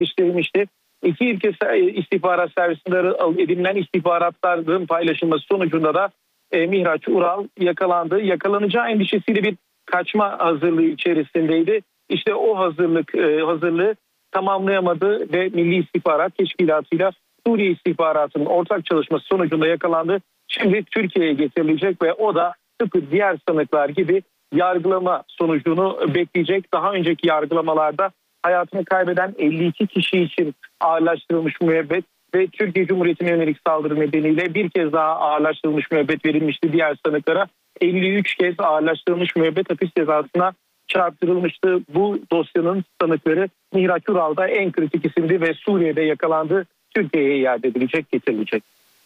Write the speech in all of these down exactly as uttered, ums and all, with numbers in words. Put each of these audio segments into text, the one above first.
gerçekleştirilmişti. İki ülke istihbarat servisinde edinilen istihbaratların paylaşılması sonucunda da e, Mihraç Ural yakalandı. Yakalanacağı endişesiyle bir kaçma hazırlığı içerisindeydi. İşte o hazırlık e, hazırlığı tamamlayamadı ve Milli İstihbarat Teşkilatı'yla Suriye istihbaratının ortak çalışması sonucunda yakalandı. Şimdi Türkiye'ye getirilecek ve o da tıpkı diğer sanıklar gibi yargılama sonucunu bekleyecek. Daha önceki yargılamalarda hayatını kaybeden elli iki kişi için ağırlaştırılmış müebbet ve Türkiye Cumhuriyeti'ne yönelik saldırı nedeniyle bir kez daha ağırlaştırılmış müebbet verilmişti diğer sanıklara. elli üç kez ağırlaştırılmış müebbet hapis cezasına çarptırılmıştı. Bu dosyanın sanıkları Mihraç Ural da en kritik isimdi ve Suriye'de yakalandı. Türkiye'ye iade edilecek, getirilecek.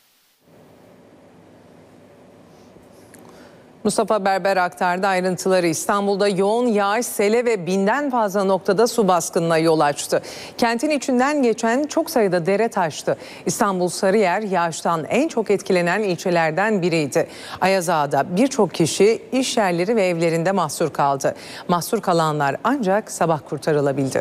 Mustafa Berber aktardı ayrıntıları. İstanbul'da yoğun yağış, sele ve binden fazla noktada su baskınına yol açtı. Kentin içinden geçen çok sayıda dere taştı. İstanbul Sarıyer yağıştan en çok etkilenen ilçelerden biriydi. Ayazağa'da birçok kişi iş yerleri ve evlerinde mahsur kaldı. Mahsur kalanlar ancak sabah kurtarılabildi.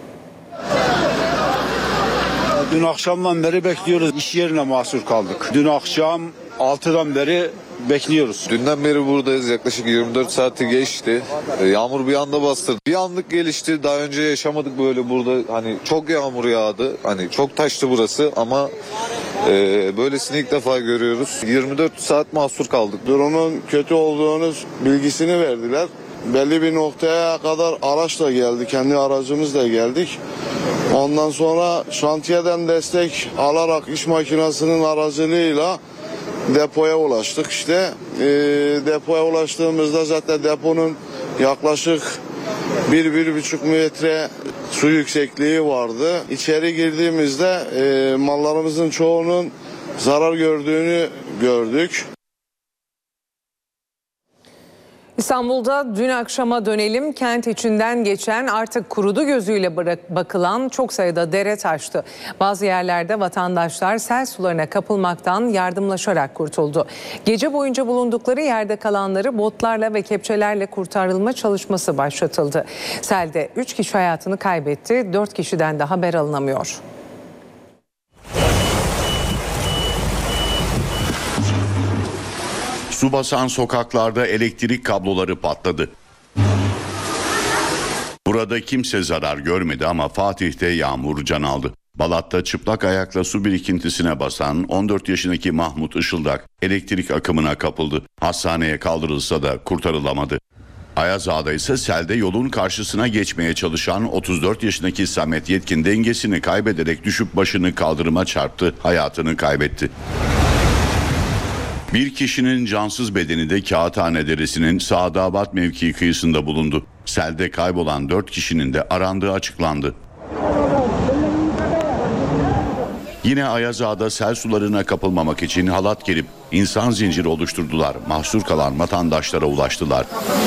Dün akşamdan beri bekliyoruz. İş yerine mahsur kaldık. Dün akşam altıdan beri bekliyoruz. Dünden beri buradayız. Yaklaşık yirmi dört saati geçti. Yağmur bir anda bastırdı. Bir anlık gelişti. Daha önce yaşamadık böyle burada. Hani çok yağmur yağdı. Hani çok taştı burası ama e, böylesini ilk defa görüyoruz. yirmi dört saat mahsur kaldık. Durumun kötü olduğunu bilgisini verdiler. Belli bir noktaya kadar araçla geldi. Kendi aracımızla geldik. Ondan sonra şantiyeden destek alarak iş makinesinin aracılığıyla depoya ulaştık. İşte e, depoya ulaştığımızda zaten deponun yaklaşık bir bir buçuk metre su yüksekliği vardı. İçeri girdiğimizde e, mallarımızın çoğunun zarar gördüğünü gördük. İstanbul'da dün akşama dönelim. Kent içinden geçen artık kurudu gözüyle bakılan çok sayıda dere taştı. Bazı yerlerde vatandaşlar sel sularına kapılmaktan yardımlaşarak kurtuldu. Gece boyunca bulundukları yerde kalanları botlarla ve kepçelerle kurtarılma çalışması başlatıldı. Selde üç kişi hayatını kaybetti, dört kişiden de haber alınamıyor. Su basan sokaklarda elektrik kabloları patladı. Burada kimse zarar görmedi ama Fatih'te yağmur can aldı. Balat'ta çıplak ayakla su birikintisine basan on dört yaşındaki Mahmut Işıldak elektrik akımına kapıldı. Hastaneye kaldırılsa da kurtarılamadı. Ayazağa'da ise selde yolun karşısına geçmeye çalışan otuz dört yaşındaki Samet Yetkin dengesini kaybederek düşüp başını kaldırıma çarptı, hayatını kaybetti. Bir kişinin cansız bedeni de Kağıthane Deresi'nin Sadabat mevkii kıyısında bulundu. Selde kaybolan dört kişinin de arandığı açıklandı. Yine Ayazağa'da sel sularına kapılmamak için halat gerip insan zinciri oluşturdular. Mahsur kalan vatandaşlara ulaştılar.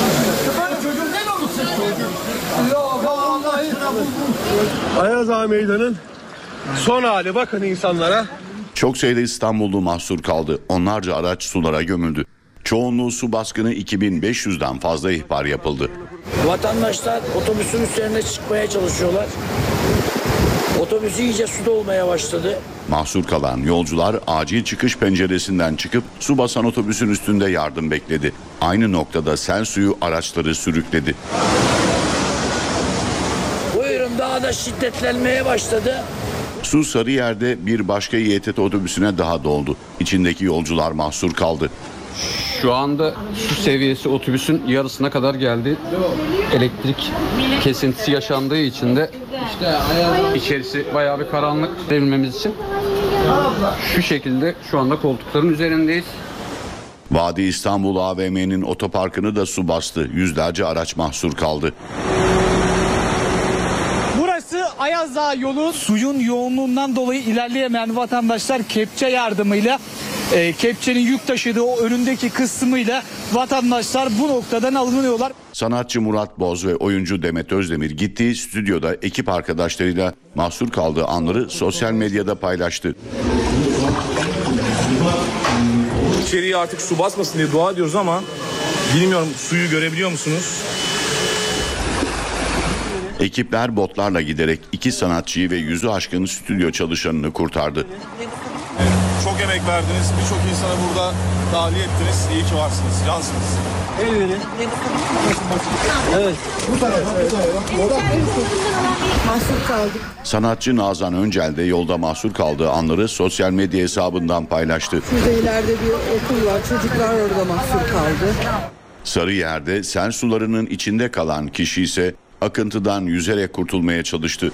Ayazağa Meydanı'nın son hali, bakın insanlara. Çok sayıda İstanbullu mahsur kaldı. Onlarca araç sulara gömüldü. Çoğunluğu su baskını iki bin beş yüzden fazla ihbar yapıldı. Vatandaşlar otobüsün üzerine çıkmaya çalışıyorlar. Otobüs iyice suda olmaya başladı. Mahsur kalan yolcular acil çıkış penceresinden çıkıp su basan otobüsün üstünde yardım bekledi. Aynı noktada sel suyu araçları sürükledi. Buyurun, daha da şiddetlenmeye başladı. Su Sarıyer'de bir başka İ E T T otobüsüne daha doldu. İçindeki yolcular mahsur kaldı. Şu anda su seviyesi otobüsün yarısına kadar geldi. Elektrik kesintisi yaşandığı için de işte içerisi bayağı bir karanlık devirmemiz için şu şekilde şu anda koltukların üzerindeyiz. Vadi İstanbul A V M'nin otoparkını da su bastı. Yüzlerce araç mahsur kaldı. Ayazağa yolu, suyun yoğunluğundan dolayı ilerleyemeyen vatandaşlar kepçe yardımıyla e, kepçenin yük taşıdığı o önündeki kısmıyla vatandaşlar bu noktadan alınıyorlar. Sanatçı Murat Boz ve oyuncu Demet Özdemir gittiği stüdyoda ekip arkadaşlarıyla mahsur kaldığı anları sosyal medyada paylaştı. İçeriye artık su basmasın diye dua ediyoruz ama bilmiyorum, suyu görebiliyor musunuz? Ekipler botlarla giderek iki sanatçıyı ve yüzü aşkın stüdyo çalışanını kurtardı. Çok emek verdiniz. Birçok insanı burada dahil ettiniz. İyi ki varsınız. Cansınız. El verin. Evet. Bu tarafa. Mahsur kaldık. Sanatçı Nazan Öncel de yolda mahsur kaldığı anları sosyal medya hesabından paylaştı. Şurada ileride bir okul var. Çocuklar orada mahsur kaldı. Sarıyer'de sel sularının içinde kalan kişi ise akıntıdan yüzerek kurtulmaya çalıştı.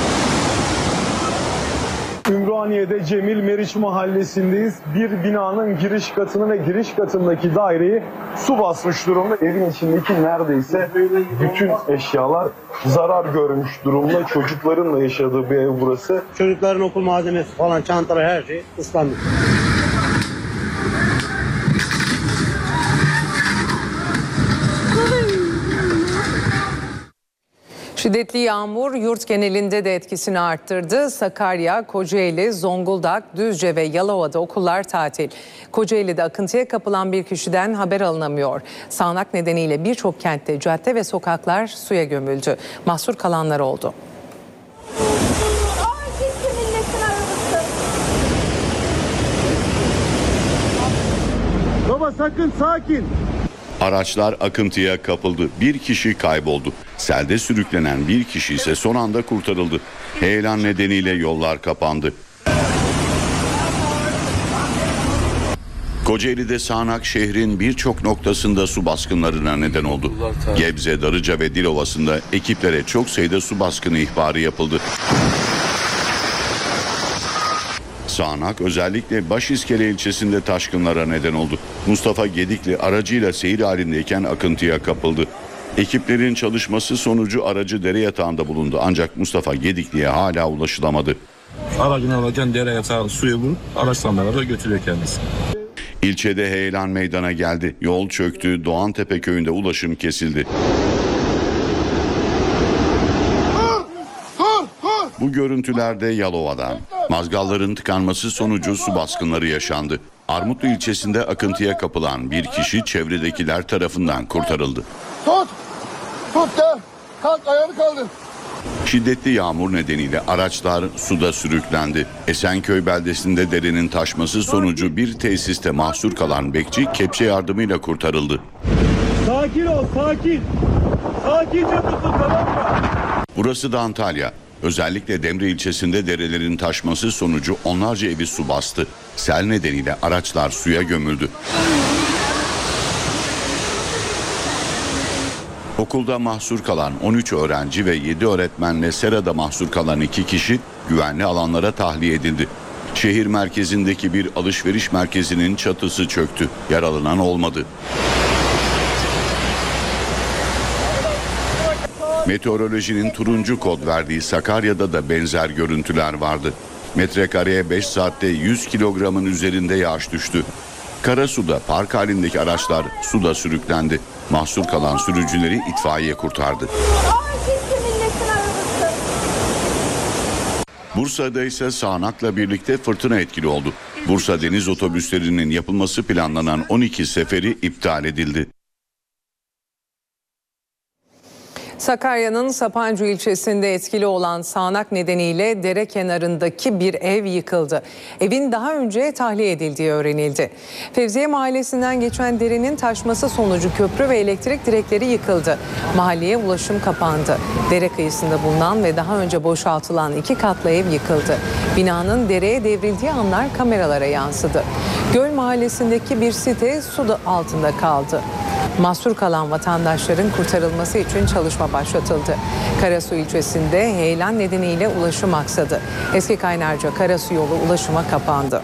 Ümraniye'de Cemil Meriç Mahallesi'ndeyiz. Bir binanın giriş katını ve giriş katındaki daireyi su basmış durumda. Evin içindeki neredeyse bütün eşyalar zarar görmüş durumda. Çocukların da yaşadığı bir ev burası. Çocukların okul malzemesi falan, çantalar, her şey ıslandı. Şiddetli yağmur yurt genelinde de etkisini arttırdı. Sakarya, Kocaeli, Zonguldak, Düzce ve Yalova'da okullar tatil. Kocaeli'de akıntıya kapılan bir kişiden haber alınamıyor. Sağanak nedeniyle birçok kentte cadde ve sokaklar suya gömüldü. Mahsur kalanlar oldu. Baba sakın, sakin. Araçlar akıntıya kapıldı. Bir kişi kayboldu. Selde sürüklenen bir kişi ise son anda kurtarıldı. Heyelan nedeniyle yollar kapandı. Kocaeli'de sağanak şehrin birçok noktasında su baskınlarına neden oldu. Gebze, Darıca ve Dilovası'nda ekiplere çok sayıda su baskını ihbarı yapıldı. Sağanak özellikle Başiskele ilçesinde taşkınlara neden oldu. Mustafa Gedikli aracıyla seyir halindeyken akıntıya kapıldı. Ekiplerin çalışması sonucu aracı dere yatağında bulundu ancak Mustafa Gedikli'ye hala ulaşılamadı. Aracını alırken dere yatağı suya vurup araçla beraber götürüyor kendisi. İlçede heyelan meydana geldi. Yol çöktü. Doğantepe köyünde ulaşım kesildi. Bu görüntülerde Yalova'dan. Mazgalların tıkanması sonucu su baskınları yaşandı. Armutlu ilçesinde akıntıya kapılan bir kişi çevredekiler tarafından kurtarıldı. Tut! Tut da! Kalk, ayağını kaldır. Şiddetli yağmur nedeniyle araçlar suda sürüklendi. Esenköy beldesinde derenin taşması sonucu bir tesiste mahsur kalan bekçi kepçe yardımıyla kurtarıldı. Sakin ol, sakin. Sakince tutun, tamam mı? Burası da Antalya. Özellikle Demre ilçesinde derelerin taşması sonucu onlarca evi su bastı. Sel nedeniyle araçlar suya gömüldü. Okulda mahsur kalan on üç öğrenci ve yedi öğretmenle serada mahsur kalan iki kişi güvenli alanlara tahliye edildi. Şehir merkezindeki bir alışveriş merkezinin çatısı çöktü. Yaralanan olmadı. Meteorolojinin turuncu kod verdiği Sakarya'da da benzer görüntüler vardı. Metrekareye beş saatte yüz kilogramın üzerinde yağış düştü. Karasu'da park halindeki araçlar suda sürüklendi. Mahsur kalan sürücüleri itfaiye kurtardı. Bursa'da ise sağanakla birlikte fırtına etkili oldu. Bursa deniz otobüslerinin yapılması planlanan on iki seferi iptal edildi. Sakarya'nın Sapanca ilçesinde etkili olan sağanak nedeniyle dere kenarındaki bir ev yıkıldı. Evin daha önce tahliye edildiği öğrenildi. Fevziye Mahallesi'nden geçen derenin taşması sonucu köprü ve elektrik direkleri yıkıldı. Mahalleye ulaşım kapandı. Dere kıyısında bulunan ve daha önce boşaltılan iki katlı ev yıkıldı. Binanın dereye devrildiği anlar kameralara yansıdı. Göl Mahallesi'ndeki bir site su altında kaldı. Mahsur kalan vatandaşların kurtarılması için çalışma başlatıldı. Karasu ilçesinde heyelan nedeniyle ulaşım aksadı. Eski Kaynarca Karasu yolu ulaşıma kapandı.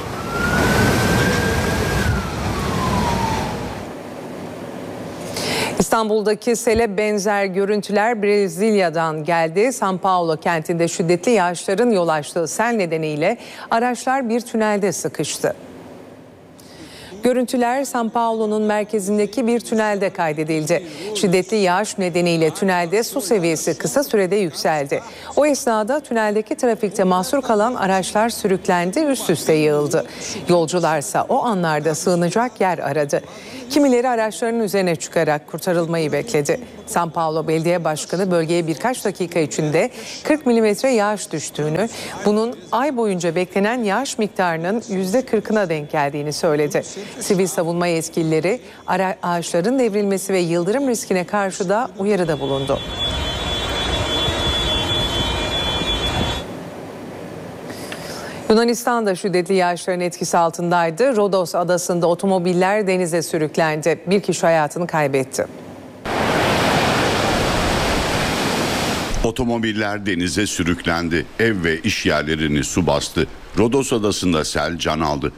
İstanbul'daki sele benzer görüntüler Brezilya'dan geldi. São Paulo kentinde şiddetli yağışların yol açtığı sel nedeniyle araçlar bir tünelde sıkıştı. Görüntüler São Paulo'nun merkezindeki bir tünelde kaydedildi. Şiddetli yağış nedeniyle tünelde su seviyesi kısa sürede yükseldi. O esnada tüneldeki trafikte mahsur kalan araçlar sürüklendi, üst üste yığıldı. Yolcularsa o anlarda sığınacak yer aradı. Kimileri araçlarının üzerine çıkarak kurtarılmayı bekledi. São Paulo Belediye Başkanı bölgeye birkaç dakika içinde kırk milimetre yağış düştüğünü, bunun ay boyunca beklenen yağış miktarının yüzde kırkına denk geldiğini söyledi. Sivil savunma yetkilileri ağaçların devrilmesi ve yıldırım riskine karşı da uyarıda bulundu. Yunanistan'da şiddetli yağışların etkisi altındaydı. Rodos adasında otomobiller denize sürüklendi. Bir kişi hayatını kaybetti. Otomobiller denize sürüklendi. Ev ve iş yerlerini su bastı. Rodos adasında sel can aldı.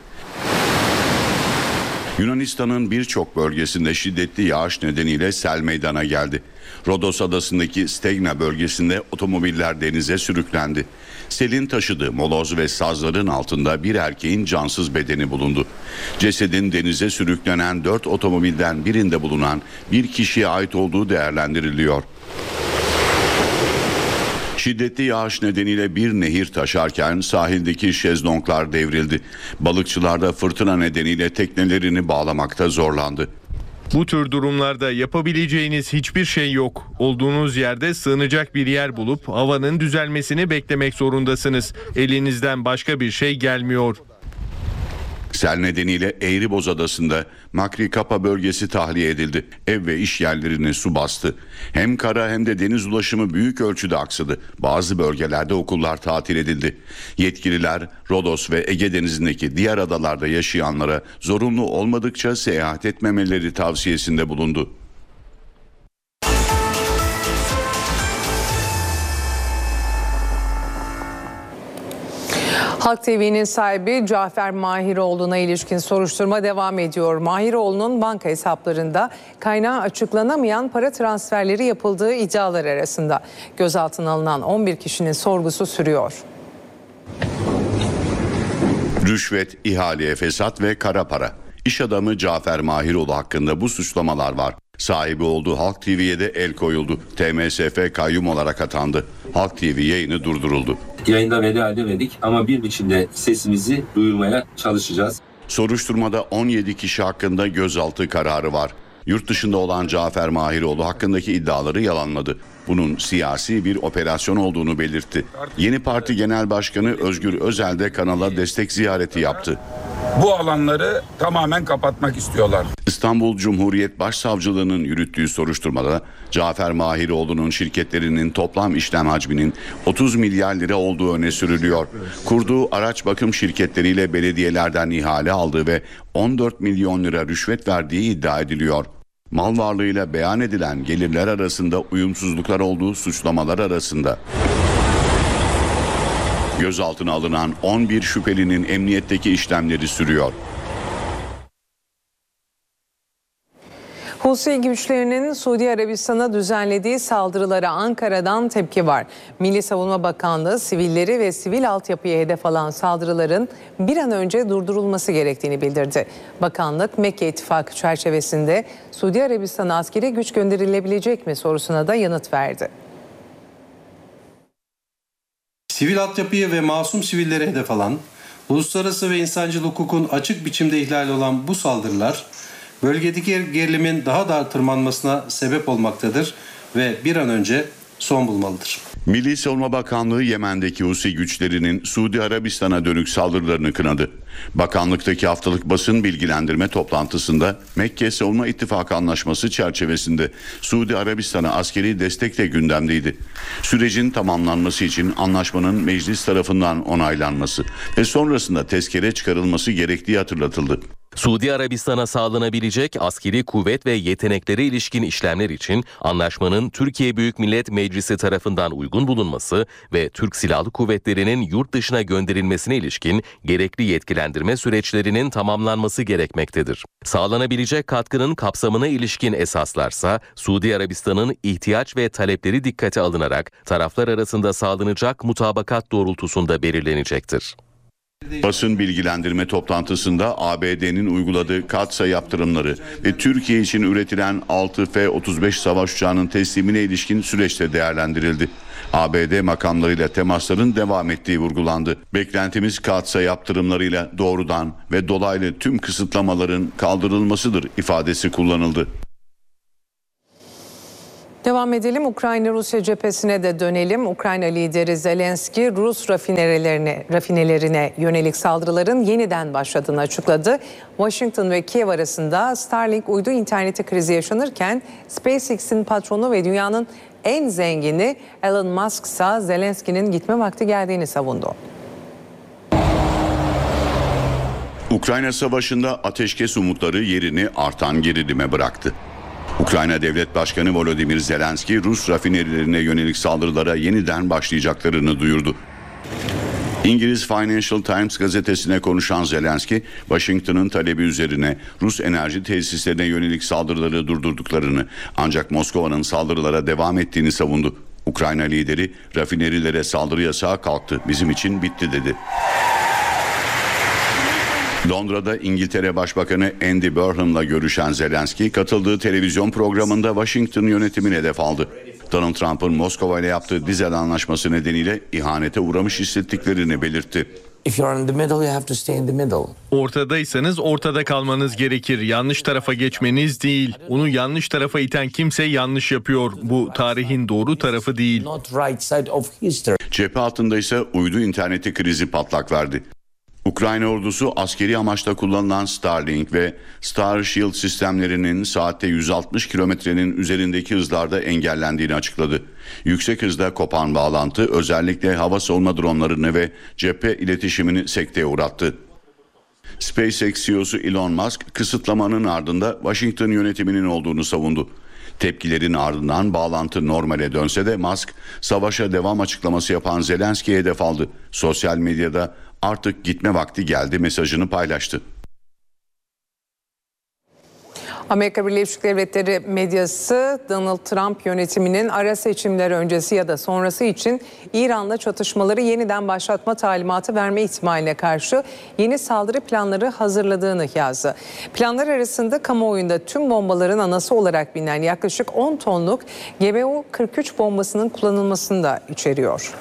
Yunanistan'ın birçok bölgesinde şiddetli yağış nedeniyle sel meydana geldi. Rodos adasındaki Stegna bölgesinde otomobiller denize sürüklendi. Selin taşıdığı moloz ve sazların altında bir erkeğin cansız bedeni bulundu. Cesedin denize sürüklenen dört otomobilden birinde bulunan bir kişiye ait olduğu değerlendiriliyor. Şiddetli yağış nedeniyle bir nehir taşarken sahildeki şezlonglar devrildi. Balıkçılar da fırtına nedeniyle teknelerini bağlamakta zorlandı. Bu tür durumlarda yapabileceğiniz hiçbir şey yok. Olduğunuz yerde sığınacak bir yer bulup havanın düzelmesini beklemek zorundasınız. Elinizden başka bir şey gelmiyor. Sel nedeniyle Eğriboz Adası'nda Makrikapa bölgesi tahliye edildi. Ev ve iş yerlerini su bastı. Hem kara hem de deniz ulaşımı büyük ölçüde aksadı. Bazı bölgelerde okullar tatil edildi. Yetkililer Rodos ve Ege Denizi'ndeki diğer adalarda yaşayanlara zorunlu olmadıkça seyahat etmemeleri tavsiyesinde bulundu. Halk T V'nin sahibi Cafer Mahiroğlu'na ilişkin soruşturma devam ediyor. Mahiroğlu'nun banka hesaplarında kaynağı açıklanamayan para transferleri yapıldığı iddialar arasında. Gözaltına alınan on bir kişinin sorgusu sürüyor. Rüşvet, ihale, fesat ve kara para. İş adamı Cafer Mahiroğlu hakkında bu suçlamalar var. Sahibi olduğu Halk T V'ye de el koyuldu. T M S F kayyum olarak atandı. Halk T V yayını durduruldu. Yayında veda edemedik ama bir biçimde sesimizi duyurmaya çalışacağız. Soruşturmada on yedi kişi hakkında gözaltı kararı var. Yurt dışında olan Cafer Mahiroğlu hakkındaki iddiaları yalanladı. Bunun siyasi bir operasyon olduğunu belirtti. Yeni Parti Genel Başkanı Özgür Özel de kanala destek ziyareti yaptı. Bu alanları tamamen kapatmak istiyorlar. İstanbul Cumhuriyet Başsavcılığı'nın yürüttüğü soruşturmada Cafer Mahiroğlu'nun şirketlerinin toplam işlem hacminin otuz milyar lira olduğu öne sürülüyor. Kurduğu araç bakım şirketleriyle belediyelerden ihale aldığı ve on dört milyon lira rüşvet verdiği iddia ediliyor. Mal varlığıyla beyan edilen gelirler arasında uyumsuzluklar olduğu suçlamalar arasında. Gözaltına alınan on bir şüphelinin emniyetteki işlemleri sürüyor. Husi güçlerinin Suudi Arabistan'a düzenlediği saldırılara Ankara'dan tepki var. Milli Savunma Bakanlığı sivilleri ve sivil altyapıya hedef alan saldırıların bir an önce durdurulması gerektiğini bildirdi. Bakanlık Mekke İttifakı çerçevesinde Suudi Arabistan'a askeri güç gönderilebilecek mi sorusuna da yanıt verdi. Sivil altyapıya ve masum sivillere hedef alan, uluslararası ve insancıl hukukun açık biçimde ihlali olan bu saldırılar, bölgedeki gerilimin daha da tırmanmasına sebep olmaktadır ve bir an önce son bulmalıdır. Milli Savunma Bakanlığı Yemen'deki Husi güçlerinin Suudi Arabistan'a dönük saldırılarını kınadı. Bakanlıktaki haftalık basın bilgilendirme toplantısında Mekke Savunma İttifakı Anlaşması çerçevesinde Suudi Arabistan'a askeri destek de gündemdeydi. Sürecin tamamlanması için anlaşmanın meclis tarafından onaylanması ve sonrasında tezkere çıkarılması gerektiği hatırlatıldı. Suudi Arabistan'a sağlanabilecek askeri kuvvet ve yeteneklere ilişkin işlemler için anlaşmanın Türkiye Büyük Millet Meclisi tarafından uygun bulunması ve Türk Silahlı Kuvvetleri'nin yurt dışına gönderilmesine ilişkin gerekli yetkilendirme süreçlerinin tamamlanması gerekmektedir. Sağlanabilecek katkının kapsamına ilişkin esaslarsa Suudi Arabistan'ın ihtiyaç ve talepleri dikkate alınarak taraflar arasında sağlanacak mutabakat doğrultusunda belirlenecektir. Basın bilgilendirme toplantısında A B D'nin uyguladığı Katsa yaptırımları ve Türkiye için üretilen altı F otuz beş savaş uçağının teslimine ilişkin süreçte değerlendirildi. A B D makamlarıyla temasların devam ettiği vurgulandı. Beklentimiz Katsa yaptırımlarıyla doğrudan ve dolaylı tüm kısıtlamaların kaldırılmasıdır ifadesi kullanıldı. Devam edelim. Ukrayna-Rusya cephesine de dönelim. Ukrayna lideri Zelenski, Rus rafinelerine, rafinelerine yönelik saldırıların yeniden başladığını açıkladı. Washington ve Kiev arasında Starlink uydu interneti krizi yaşanırken SpaceX'in patronu ve dünyanın en zengini Elon Musk ise Zelenski'nin gitme vakti geldiğini savundu. Ukrayna Savaşı'nda ateşkes umutları yerini artan gerilime bıraktı. Ukrayna Devlet Başkanı Volodymyr Zelenski, Rus rafinerilerine yönelik saldırılara yeniden başlayacaklarını duyurdu. İngiliz Financial Times gazetesine konuşan Zelenski, Washington'ın talebi üzerine Rus enerji tesislerine yönelik saldırıları durdurduklarını, ancak Moskova'nın saldırılara devam ettiğini savundu. Ukrayna lideri, rafinerilere saldırı yasağı kalktı, bizim için bitti dedi. Londra'da İngiltere Başbakanı Andy Burnham'la görüşen Zelenski, katıldığı televizyon programında Washington yönetimine hedef aldı. Donald Trump'ın Moskova ile yaptığı dizel anlaşması nedeniyle ihanete uğramış hissettiklerini belirtti. Ortadaysanız ortada kalmanız gerekir. Yanlış tarafa geçmeniz değil. Onu yanlış tarafa iten kimse yanlış yapıyor. Bu tarihin doğru tarafı değil. Cephe altında ise uydu interneti krizi patlak verdi. Ukrayna ordusu askeri amaçla kullanılan Starlink ve Star Shield sistemlerinin saatte yüz altmış kilometrenin üzerindeki hızlarda engellendiğini açıkladı. Yüksek hızda kopan bağlantı özellikle hava savunma dronlarını ve cephe iletişimini sekteye uğrattı. SpaceX C E O'su Elon Musk kısıtlamanın ardında Washington yönetiminin olduğunu savundu. Tepkilerin ardından bağlantı normale dönse de Musk savaşa devam açıklaması yapan Zelenski'ye hedef aldı. Sosyal medyada artık gitme vakti geldi mesajını paylaştı. Amerika Birleşik Devletleri medyası Donald Trump yönetiminin ara seçimler öncesi ya da sonrası için İran'la çatışmaları yeniden başlatma talimatı verme ihtimaline karşı yeni saldırı planları hazırladığını yazdı. Planlar arasında kamuoyunda tüm bombaların anası olarak bilinen yaklaşık on tonluk G B U kırk üç bombasının kullanılmasını da içeriyor.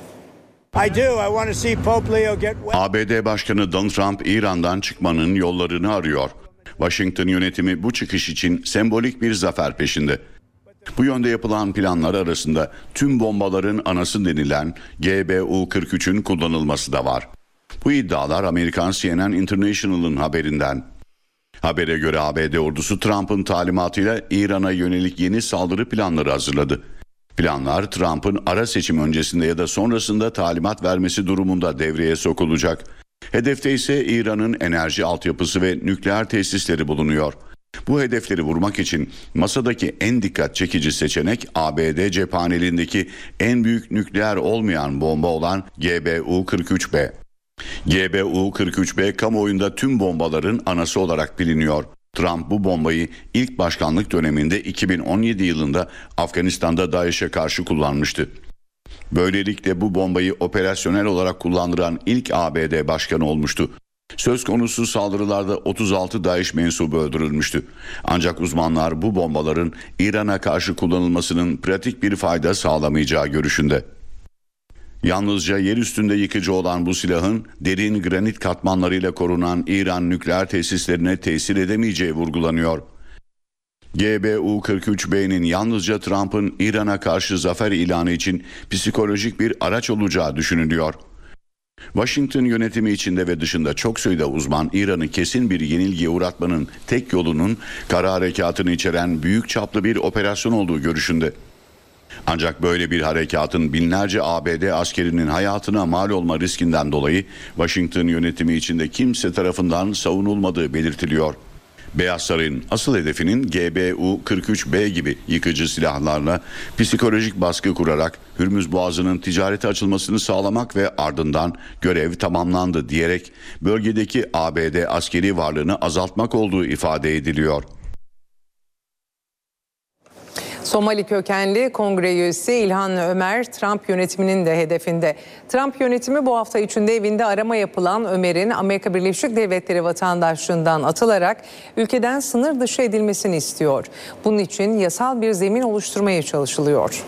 A B D Başkanı Donald Trump İran'dan çıkmanın yollarını arıyor. Washington yönetimi bu çıkış için sembolik bir zafer peşinde. Bu yönde yapılan planlar arasında tüm bombaların anası denilen G B U kırk üçün kullanılması da var. Bu iddialar Amerikan C N N International'ın haberinden. Habere göre A B D ordusu Trump'ın talimatıyla İran'a yönelik yeni saldırı planları hazırladı. Planlar Trump'ın ara seçim öncesinde ya da sonrasında talimat vermesi durumunda devreye sokulacak. Hedefte ise İran'ın enerji altyapısı ve nükleer tesisleri bulunuyor. Bu hedefleri vurmak için masadaki en dikkat çekici seçenek A B D cephaneliğindeki en büyük nükleer olmayan bomba olan G B U kırk üç B. G B U kırk üç B kamuoyunda tüm bombaların anası olarak biliniyor. Trump bu bombayı ilk başkanlık döneminde iki bin on yedi yılında Afganistan'da DAEŞ'e karşı kullanmıştı. Böylelikle bu bombayı operasyonel olarak kullandıran ilk A B D başkanı olmuştu. Söz konusu saldırılarda otuz altı DAEŞ mensubu öldürülmüştü. Ancak uzmanlar bu bombaların İran'a karşı kullanılmasının pratik bir fayda sağlamayacağı görüşünde. Yalnızca yer üstünde yıkıcı olan bu silahın derin granit katmanlarıyla korunan İran nükleer tesislerine tesir edemeyeceği vurgulanıyor. G B U kırk üç B'nin yalnızca Trump'ın İran'a karşı zafer ilanı için psikolojik bir araç olacağı düşünülüyor. Washington yönetimi içinde ve dışında çok sayıda uzman İran'ı kesin bir yenilgiye uğratmanın tek yolunun kara harekatını içeren büyük çaplı bir operasyon olduğu görüşünde. Ancak böyle bir harekatın binlerce A B D askerinin hayatına mal olma riskinden dolayı Washington yönetimi içinde kimse tarafından savunulmadığı belirtiliyor. Beyaz Saray'ın asıl hedefinin G B U kırk üç B gibi yıkıcı silahlarla psikolojik baskı kurarak Hürmüz Boğazı'nın ticarete açılmasını sağlamak ve ardından görev tamamlandı diyerek bölgedeki A B D askeri varlığını azaltmak olduğu ifade ediliyor. Somali kökenli kongre üyesi İlhan Ömer, Trump yönetiminin de hedefinde. Trump yönetimi bu hafta içinde evinde arama yapılan Ömer'in Amerika Birleşik Devletleri vatandaşlığından atılarak ülkeden sınır dışı edilmesini istiyor. Bunun için yasal bir zemin oluşturmaya çalışılıyor.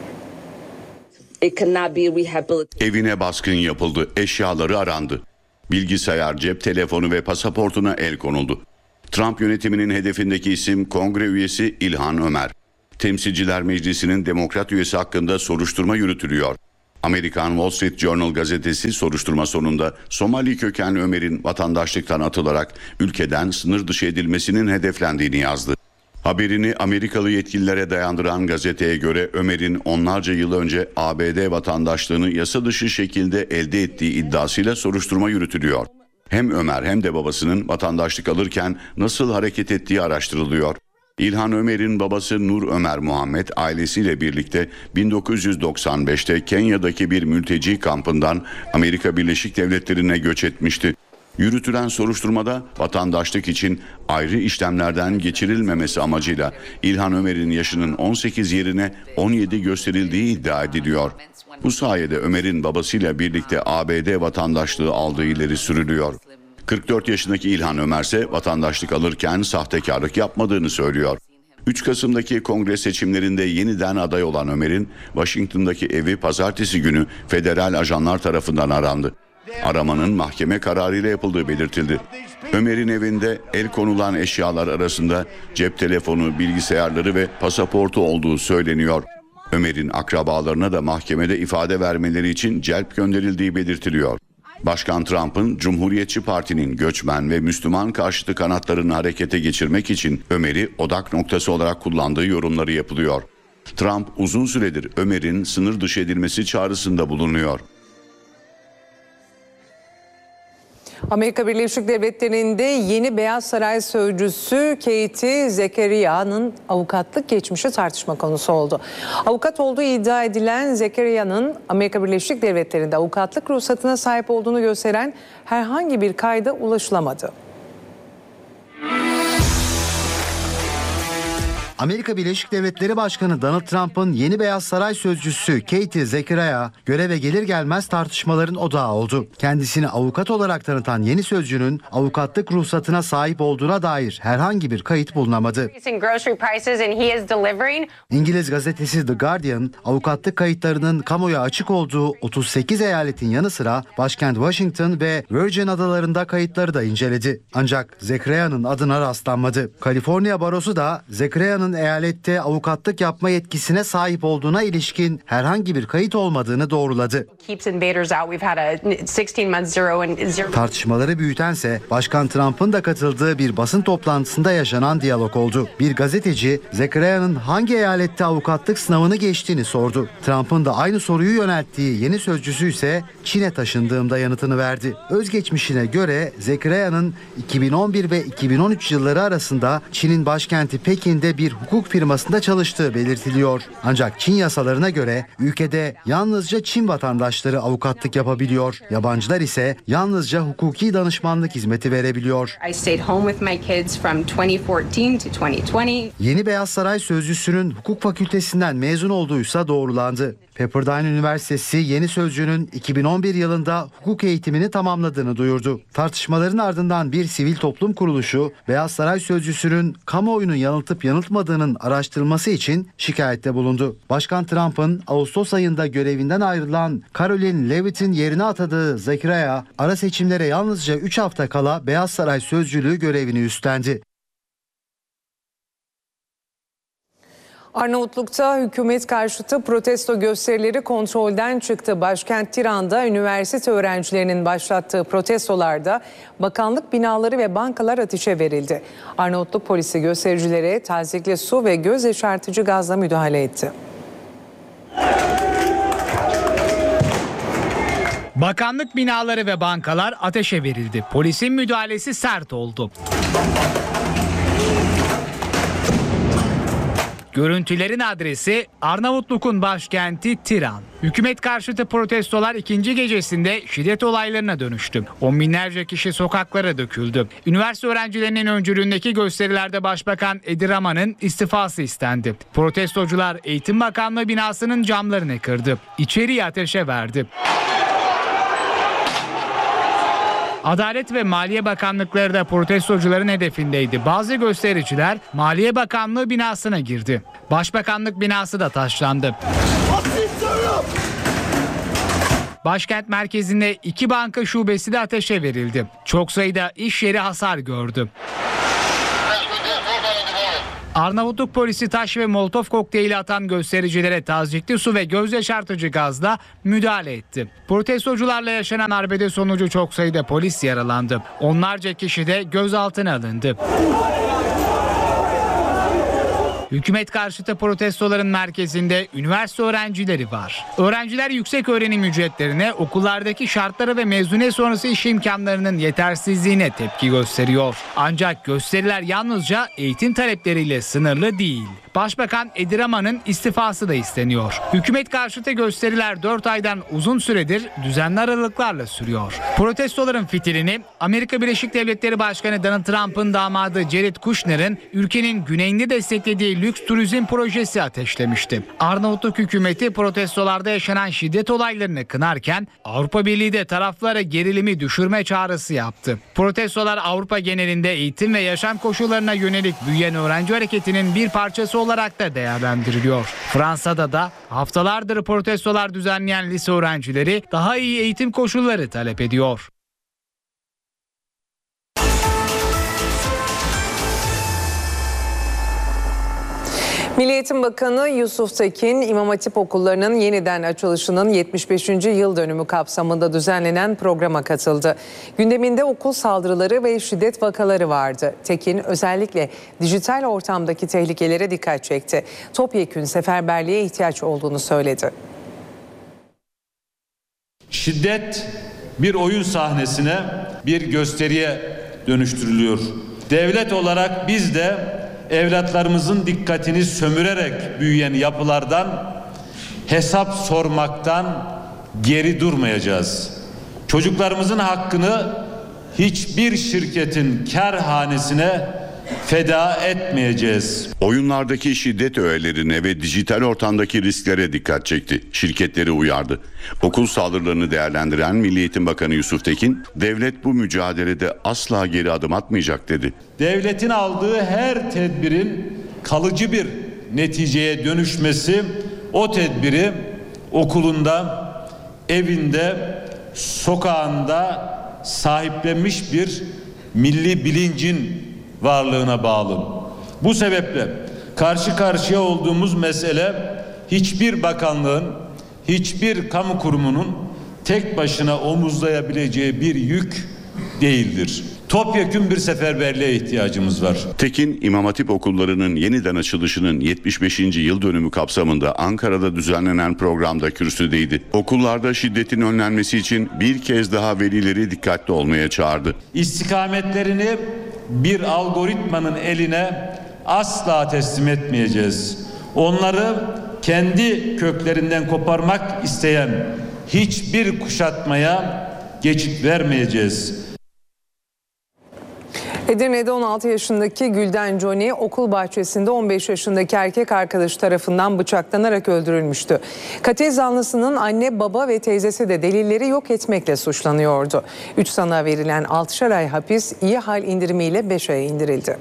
Evine baskın yapıldı, eşyaları arandı. Bilgisayar, cep telefonu ve pasaportuna el konuldu. Trump yönetiminin hedefindeki isim kongre üyesi İlhan Ömer. Temsilciler Meclisi'nin demokrat üyesi hakkında soruşturma yürütülüyor. Amerikan Wall Street Journal gazetesi soruşturma sonunda Somali kökenli Ömer'in vatandaşlıktan atılarak ülkeden sınır dışı edilmesinin hedeflendiğini yazdı. Haberini Amerikalı yetkililere dayandıran gazeteye göre Ömer'in onlarca yıl önce A B D vatandaşlığını yasa dışı şekilde elde ettiği iddiasıyla soruşturma yürütülüyor. Hem Ömer hem de babasının vatandaşlık alırken nasıl hareket ettiği araştırılıyor. İlhan Ömer'in babası Nur Ömer Muhammed ailesiyle birlikte bin dokuz yüz doksan beşte Kenya'daki bir mülteci kampından Amerika Birleşik Devletleri'ne göç etmişti. Yürütülen soruşturmada vatandaşlık için ayrı işlemlerden geçirilmemesi amacıyla İlhan Ömer'in yaşının on sekiz yerine on yedi gösterildiği iddia ediliyor. Bu sayede Ömer'in babasıyla birlikte A B D vatandaşlığı aldığı ileri sürülüyor. kırk dört yaşındaki İlhan Ömer ise vatandaşlık alırken sahtekarlık yapmadığını söylüyor. üç Kasım'daki kongre seçimlerinde yeniden aday olan Ömer'in Washington'daki evi pazartesi günü federal ajanlar tarafından arandı. Aramanın mahkeme kararıyla yapıldığı belirtildi. Ömer'in evinde el konulan eşyalar arasında cep telefonu, bilgisayarları ve pasaportu olduğu söyleniyor. Ömer'in akrabalarına da mahkemede ifade vermeleri için celp gönderildiği belirtiliyor. Başkan Trump'ın Cumhuriyetçi Parti'nin göçmen ve Müslüman karşıtı kanatlarını harekete geçirmek için Ömer'i odak noktası olarak kullandığı yorumları yapılıyor. Trump uzun süredir Ömer'in sınır dışı edilmesi çağrısında bulunuyor. Amerika Birleşik Devletleri'nde yeni Beyaz Saray sözcüsü Katie Zakariya'nın avukatlık geçmişi tartışma konusu oldu. Avukat olduğu iddia edilen Zakariya'nın Amerika Birleşik Devletleri'nde avukatlık ruhsatına sahip olduğunu gösteren herhangi bir kayda ulaşılamadı. Amerika Birleşik Devletleri Başkanı Donald Trump'ın yeni Beyaz Saray sözcüsü Katie Zakariya göreve gelir gelmez tartışmaların odağı oldu. Kendisini avukat olarak tanıtan yeni sözcünün avukatlık ruhsatına sahip olduğuna dair herhangi bir kayıt bulunamadı. İngiliz gazetesi The Guardian, avukatlık kayıtlarının kamuya açık olduğu otuz sekiz eyaletin yanı sıra başkent Washington ve Virgin Adaları'nda kayıtları da inceledi. Ancak Zakariya'nın adına rastlanmadı. Kaliforniya Barosu da Zakariya'nın eyalette avukatlık yapma yetkisine sahip olduğuna ilişkin herhangi bir kayıt olmadığını doğruladı. Tartışmaları büyütense Başkan Trump'ın da katıldığı bir basın toplantısında yaşanan diyalog oldu. Bir gazeteci Zakariya'nın hangi eyalette avukatlık sınavını geçtiğini sordu. Trump'ın da aynı soruyu yönelttiği yeni sözcüsü ise Çin'e taşındığımda yanıtını verdi. Özgeçmişine göre Zakariya'nın iki bin on bir ve iki bin on üç yılları arasında Çin'in başkenti Pekin'de bir hukuk firmasında çalıştığı belirtiliyor. Ancak Çin yasalarına göre ülkede yalnızca Çin vatandaşları avukatlık yapabiliyor. Yabancılar ise yalnızca hukuki danışmanlık hizmeti verebiliyor. Yeni Beyaz Saray sözcüsünün hukuk fakültesinden mezun olduğuysa doğrulandı. Pepperdine Üniversitesi yeni sözcünün iki bin on bir yılında hukuk eğitimini tamamladığını duyurdu. Tartışmaların ardından bir sivil toplum kuruluşu Beyaz Saray sözcüsünün kamuoyunu yanıltıp yanıltmadığının araştırılması için şikayette bulundu. Başkan Trump'ın Ağustos ayında görevinden ayrılan Caroline Leavitt'in yerine atadığı Zakariya, ara seçimlere yalnızca üç hafta kala Beyaz Saray sözcülüğü görevini üstlendi. Arnavutluk'ta hükümet karşıtı protesto gösterileri kontrolden çıktı. Başkent Tiran'da üniversite öğrencilerinin başlattığı protestolarda bakanlık binaları ve bankalar ateşe verildi. Arnavutluk polisi göstericilere tazikli su ve göz yaşartıcı gazla müdahale etti. Bakanlık binaları ve bankalar ateşe verildi. Polisin müdahalesi sert oldu. Görüntülerin adresi Arnavutluk'un başkenti Tiran. Hükümet karşıtı protestolar ikinci gecesinde şiddet olaylarına dönüştü. On binlerce kişi sokaklara döküldü. Üniversite öğrencilerinin öncülüğündeki gösterilerde Başbakan Edi Rama'nın istifası istendi. Protestocular Eğitim Bakanlığı binasının camlarını kırdı. İçeriği ateşe verdi. Adalet ve Maliye Bakanlıkları da protestocuların hedefindeydi. Bazı göstericiler Maliye Bakanlığı binasına girdi. Başbakanlık binası da taşlandı. Başkent merkezinde iki banka şubesi de ateşe verildi. Çok sayıda iş yeri hasar gördü. Arnavutluk polisi taş ve molotof kokteyli atan göstericilere tazyikli su ve göz yaşartıcı gazla müdahale etti. Protestocularla yaşanan arbede sonucu çok sayıda polis yaralandı. Onlarca kişi de gözaltına alındı. Hükümet karşıtı protestoların merkezinde üniversite öğrencileri var. Öğrenciler yüksek öğrenim ücretlerine, okullardaki şartlara ve mezuniyet sonrası iş imkanlarının yetersizliğine tepki gösteriyor. Ancak gösteriler yalnızca eğitim talepleriyle sınırlı değil. Başbakan Edi Rama'nın istifası da isteniyor. Hükümet karşıtı gösteriler dört aydan uzun süredir düzenli aralıklarla sürüyor. Protestoların fitilini Amerika Birleşik Devletleri Başkanı Donald Trump'ın damadı Jared Kushner'ın ülkenin güneyinde desteklediği lüks turizm projesi ateşlemişti. Arnavutluk hükümeti protestolarda yaşanan şiddet olaylarını kınarken Avrupa Birliği de taraflara gerilimi düşürme çağrısı yaptı. Protestolar Avrupa genelinde eğitim ve yaşam koşullarına yönelik büyüyen öğrenci hareketinin bir parçası olarak da değerlendiriliyor. Fransa'da da haftalardır protestolar düzenleyen lise öğrencileri daha iyi eğitim koşulları talep ediyor. Milli Eğitim Bakanı Yusuf Tekin, İmam Hatip okullarının yeniden açılışının yetmiş beşinci yıl dönümü kapsamında düzenlenen programa katıldı. Gündeminde okul saldırıları ve şiddet vakaları vardı. Tekin özellikle dijital ortamdaki tehlikelere dikkat çekti. Topyekün seferberliğe ihtiyaç olduğunu söyledi. Şiddet bir oyun sahnesine, bir gösteriye dönüştürülüyor. Devlet olarak biz de evlatlarımızın dikkatini sömürerek büyüyen yapılardan hesap sormaktan geri durmayacağız. Çocuklarımızın hakkını hiçbir şirketin kar hanesine feda etmeyeceğiz. Oyunlardaki şiddet öğelerine ve dijital ortamdaki risklere dikkat çekti. Şirketleri uyardı. Okul saldırılarını değerlendiren Milli Eğitim Bakanı Yusuf Tekin, devlet bu mücadelede asla geri adım atmayacak dedi. Devletin aldığı her tedbirin kalıcı bir neticeye dönüşmesi, o tedbiri okulunda, evinde, sokağında sahiplenmiş bir milli bilincin varlığına bağlı. Bu sebeple karşı karşıya olduğumuz mesele hiçbir bakanlığın, hiçbir kamu kurumunun tek başına omuzlayabileceği bir yük değildir. Topyekün bir seferberliğe ihtiyacımız var. Tekin, İmam Hatip okullarının yeniden açılışının yetmiş beşinci yıl dönümü kapsamında Ankara'da düzenlenen programda kürsüdeydi. Okullarda şiddetin önlenmesi için bir kez daha velileri dikkatli olmaya çağırdı. İstikametlerini bir algoritmanın eline asla teslim etmeyeceğiz. Onları kendi köklerinden koparmak isteyen hiçbir kuşatmaya geçit vermeyeceğiz. Edirne'de on altı yaşındaki Gülden Johnny okul bahçesinde on beş yaşındaki erkek arkadaşı tarafından bıçaklanarak öldürülmüştü. Katil zanlısının anne, baba ve teyzesi de delilleri yok etmekle suçlanıyordu. üç sanığa verilen altışar ay hapis iyi hal indirimiyle beş aya indirildi.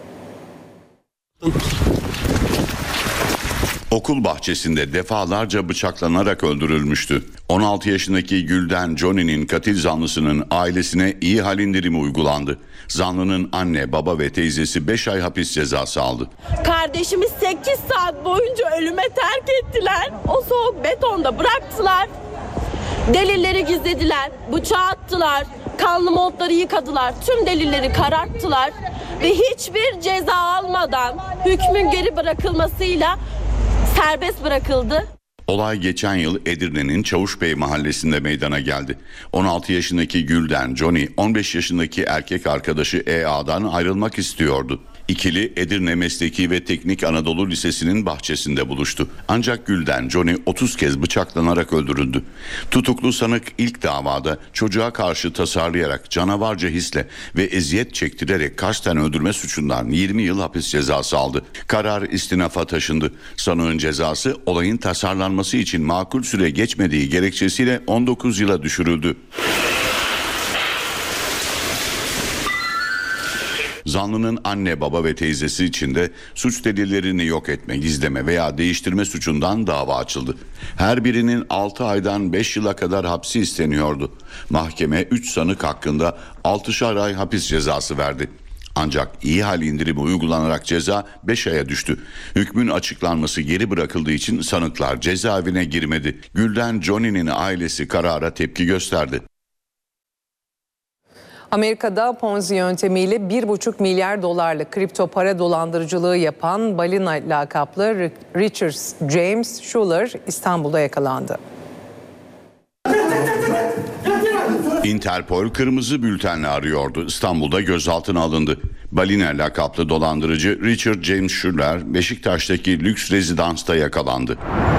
Okul bahçesinde defalarca bıçaklanarak öldürülmüştü. on altı yaşındaki Gülden Johnny'nin katil zanlısının ailesine iyi hal indirimi uygulandı. Zanlının anne, baba ve teyzesi beş ay hapis cezası aldı. Kardeşimi sekiz saat boyunca ölüme terk ettiler. O soğuk betonda bıraktılar. Delilleri gizlediler, bıçağı attılar, kanlı montları yıkadılar, tüm delilleri kararttılar ve hiçbir ceza almadan hükmün geri bırakılmasıyla serbest bırakıldı. Olay geçen yıl Edirne'nin Çavuşbey mahallesinde meydana geldi. on altı yaşındaki Gülden Johnny, on beş yaşındaki erkek arkadaşı E A'dan ayrılmak istiyordu. İkili Edirne Mesleki ve Teknik Anadolu Lisesi'nin bahçesinde buluştu. Ancak Gülden Johnny otuz kez bıçaklanarak öldürüldü. Tutuklu sanık ilk davada çocuğa karşı tasarlayarak, canavarca hisle ve eziyet çektirerek kasten öldürme suçundan yirmi yıl hapis cezası aldı. Karar istinafa taşındı. Sanığın cezası olayın tasarlanması için makul süre geçmediği gerekçesiyle on dokuz yıla düşürüldü. Zanlının anne, baba ve teyzesi için de suç delillerini yok etme, gizleme veya değiştirme suçundan dava açıldı. Her birinin altı aydan beş yıla kadar hapsi isteniyordu. Mahkeme üç sanık hakkında altışar ay hapis cezası verdi. Ancak iyi hal indirimi uygulanarak ceza beş aya düştü. Hükmün açıklanması geri bırakıldığı için sanıklar cezaevine girmedi. Gülden Johnny'nin ailesi karara tepki gösterdi. Amerika'da Ponzi yöntemiyle bir buçuk milyar dolarlık kripto para dolandırıcılığı yapan balina lakaplı Richard James Schuller İstanbul'da yakalandı. Interpol kırmızı bültenle arıyordu. İstanbul'da gözaltına alındı. Balina lakaplı dolandırıcı Richard James Schuller Beşiktaş'taki lüks rezidansta yakalandı.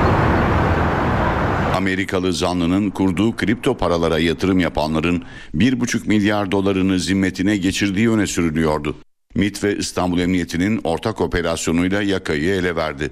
Amerikalı zanlının kurduğu kripto paralara yatırım yapanların bir buçuk milyar dolarını zimmetine geçirdiği öne sürülüyordu. MİT ve İstanbul Emniyeti'nin ortak operasyonuyla yakayı ele verdi.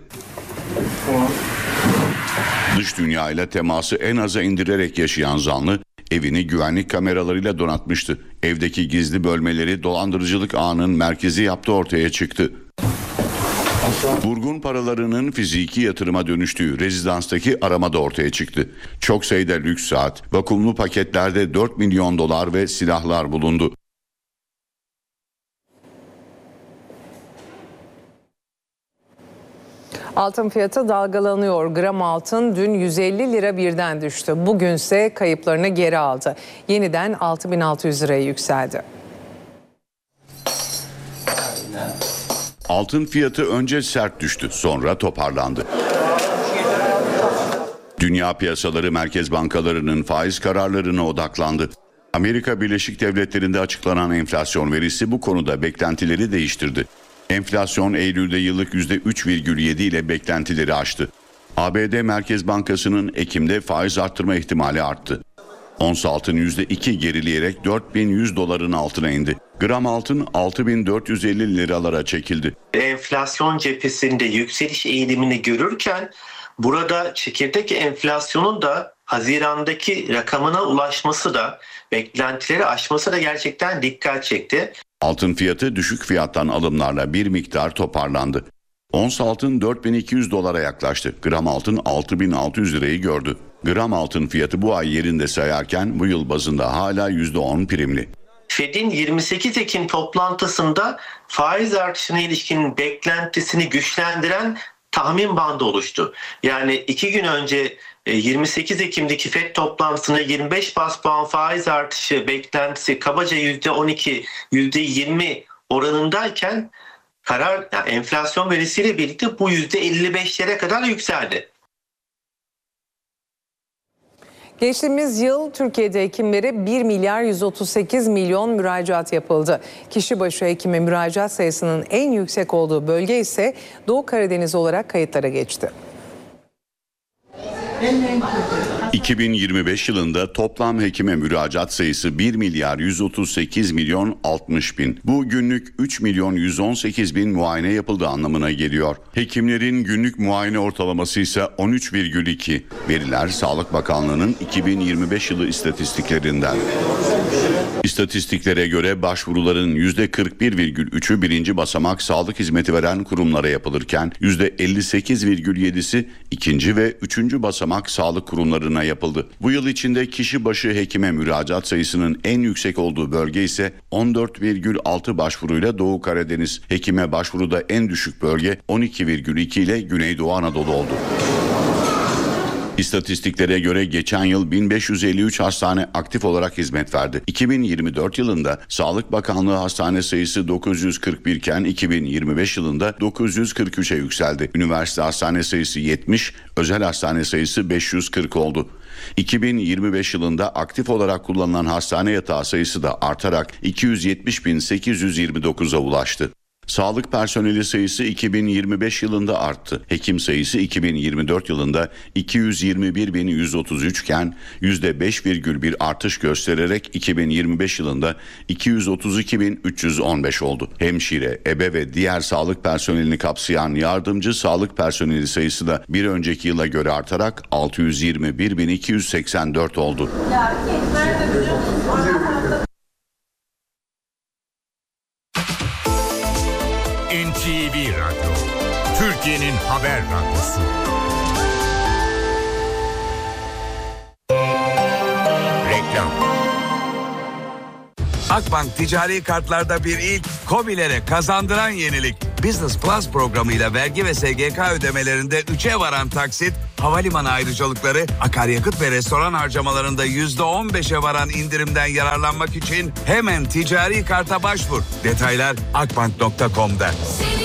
Dış dünya ile teması en aza indirerek yaşayan zanlı evini güvenlik kameralarıyla donatmıştı. Evdeki gizli bölmeleri dolandırıcılık ağının merkezi yaptığı ortaya çıktı. Vurgun paralarının fiziki yatırıma dönüştüğü rezidanstaki aramada ortaya çıktı. Çok sayıda lüks saat, vakumlu paketlerde dört milyon dolar ve silahlar bulundu. Altın fiyatı dalgalanıyor. Gram altın dün yüz elli lira birden düştü. Bugünse kayıplarını geri aldı. Yeniden altı bin altı yüz liraya yükseldi. Altın fiyatı önce sert düştü, sonra toparlandı. Dünya piyasaları merkez bankalarının faiz kararlarına odaklandı. Amerika Birleşik Devletleri'nde açıklanan enflasyon verisi bu konuda beklentileri değiştirdi. Enflasyon Eylül'de yıllık yüzde üç virgül yedi ile beklentileri aştı. A B D Merkez Bankası'nın Ekim'de faiz arttırma ihtimali arttı. Ons altın yüzde iki gerileyerek dört bin yüz doların altına indi. Gram altın altı bin dört yüz elli liralara çekildi. Enflasyon cephesinde yükseliş eğilimini görürken burada çekirdek enflasyonun da Haziran'daki rakamına ulaşması da beklentileri aşması da gerçekten dikkat çekti. Altın fiyatı düşük fiyattan alımlarla bir miktar toparlandı. Ons altın dört bin iki yüz dolara yaklaştı. Gram altın altı bin altı yüz lirayı gördü. Gram altın fiyatı bu ay yerinde sayarken bu yıl bazında hala yüzde on primli. Fed'in yirmi sekiz Ekim toplantısında faiz artışına ilişkin beklentisini güçlendiren tahmin bandı oluştu. Yani iki gün önce yirmi sekiz Ekim'deki Fed toplantısında yirmi beş bas puan faiz artışı beklentisi kabaca yüzde on iki, yüzde yirmi oranındayken karar yani enflasyon verisiyle birlikte bu yüzde elli beşlere kadar yükseldi. Geçtiğimiz yıl Türkiye'de hekimlere bir milyar yüz otuz sekiz milyon müracaat yapıldı. Kişi başı hekime müracaat sayısının en yüksek olduğu bölge ise Doğu Karadeniz olarak kayıtlara geçti. iki bin yirmi beş yılında toplam hekime müracaat sayısı bir milyar yüz otuz sekiz milyon altmış bin. Bu günlük üç milyon yüz on sekiz bin muayene yapıldığı anlamına geliyor. Hekimlerin günlük muayene ortalaması ise on üç virgül iki. Veriler Sağlık Bakanlığı'nın iki bin yirmi beş yılı istatistiklerinden. İstatistiklere göre başvuruların yüzde kırk bir virgül üçü birinci basamak sağlık hizmeti veren kurumlara yapılırken yüzde elli sekiz virgül yedisi ikinci ve üçüncü basamak sağlık kurumlarına yapıldı. Bu yıl içinde kişi başı hekime müracaat sayısının en yüksek olduğu bölge ise on dört virgül altı başvuruyla Doğu Karadeniz. Hekime başvuruda en düşük bölge on iki virgül iki ile Güneydoğu Anadolu oldu. İstatistiklere göre geçen yıl bin beş yüz elli üç hastane aktif olarak hizmet verdi. iki bin yirmi dört yılında Sağlık Bakanlığı hastane sayısı dokuz yüz kırk bir iken iki bin yirmi beş yılında dokuz yüz kırk üçe yükseldi. Üniversite hastane sayısı yetmiş, özel hastane sayısı beş yüz kırk oldu. iki bin yirmi beş yılında aktif olarak kullanılan hastane yatağı sayısı da artarak iki yüz yetmiş bin sekiz yüz yirmi dokuza ulaştı. Sağlık personeli sayısı iki bin yirmi beş yılında arttı. Hekim sayısı iki bin yirmi dört yılında iki yüz yirmi bir bin yüz otuz üç iken yüzde beş virgül bir artış göstererek iki bin yirmi beş yılında iki yüz otuz iki bin üç yüz on beş oldu. Hemşire, ebe ve diğer sağlık personelini kapsayan yardımcı sağlık personeli sayısı da bir önceki yıla göre artarak altı yüz yirmi bir bin iki yüz seksen dört oldu. N T V Radyo, Türkiye'nin haber radyosu. Reklam. Akbank ticari kartlarda bir ilk, KOBİ'lere kazandıran yenilik. Business Plus programıyla vergi ve S G K ödemelerinde üçe varan taksit, havalimanı ayrıcalıkları, akaryakıt ve restoran harcamalarında yüzde on beşe varan indirimden yararlanmak için hemen ticari karta başvur. Detaylar akbank nokta com'da.